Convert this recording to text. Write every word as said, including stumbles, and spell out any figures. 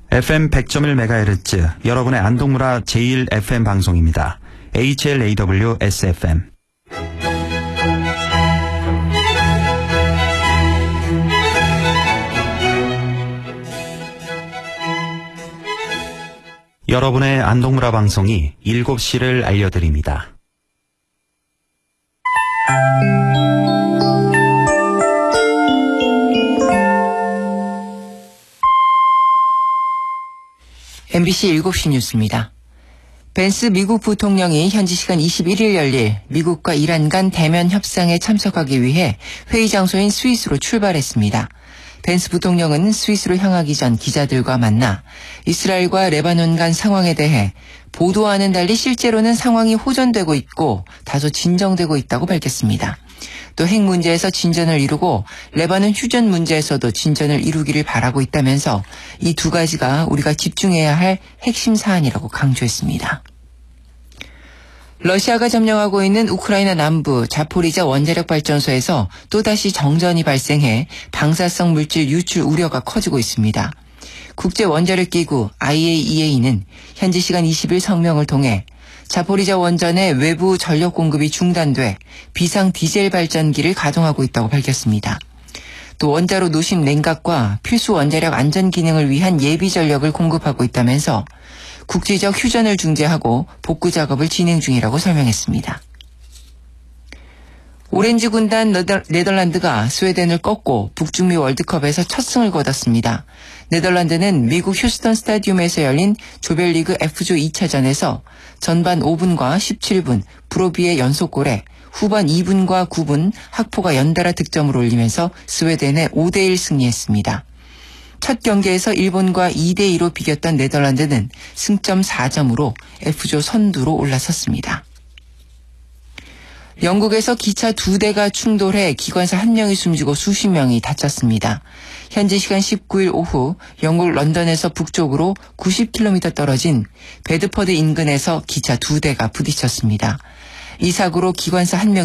에프엠 백 점 일 메가헤르츠 여러분의 안동문화 제일 에프엠 방송입니다. 에이치엘에이더블유에스에프엠. 여러분의 안동문화 방송이 일곱 시를 알려드립니다. 엠비씨 일곱 시 뉴스입니다. 벤스 미국 부통령이 현지 시간 이십일 일 열릴 미국과 이란 간 대면 협상에 참석하기 위해 회의 장소인 스위스로 출발했습니다. 벤스 부통령은 스위스로 향하기 전 기자들과 만나 이스라엘과 레바논 간 상황에 대해 보도와는 달리 실제로는 상황이 호전되고 있고 다소 진정되고 있다고 밝혔습니다. 또 핵 문제에서 진전을 이루고 레바논 휴전 문제에서도 진전을 이루기를 바라고 있다면서 이 두 가지가 우리가 집중해야 할 핵심 사안이라고 강조했습니다. 러시아가 점령하고 있는 우크라이나 남부 자포리자 원자력 발전소에서 또다시 정전이 발생해 방사성 물질 유출 우려가 커지고 있습니다. 국제원자력기구 아이에이이에이는 현지 시간 이십 일 성명을 통해 자포리자 원전의 외부 전력 공급이 중단돼 비상 디젤 발전기를 가동하고 있다고 밝혔습니다. 또 원자로 노심 냉각과 필수 원자력 안전 기능을 위한 예비 전력을 공급하고 있다면서 국제적 휴전을 중재하고 복구 작업을 진행 중이라고 설명했습니다. 오렌지 군단 네덜란드가 스웨덴을 꺾고 북중미 월드컵에서 첫 승을 거뒀습니다. 네덜란드는 미국 휴스턴 스타디움에서 열린 조별리그 F조 이 차전에서 전반 오 분과 십칠 분 브로비의 연속골에 후반 이 분과 구 분 학포가 연달아 득점을 올리면서 스웨덴에 오 대 일 승리했습니다. 첫 경기에서 일본과 이 대 이로 비겼던 네덜란드는 승점 사 점으로 F조 선두로 올라섰습니다. 영국에서 기차 두 대가 충돌해 기관사 한 명이 숨지고 수십 명이 다쳤습니다. 현지 시간 십구 일 오후 영국 런던에서 북쪽으로 구십 킬로미터 떨어진 베드퍼드 인근에서 기차 두 대가 부딪혔습니다. 이 사고로 기관사 한 명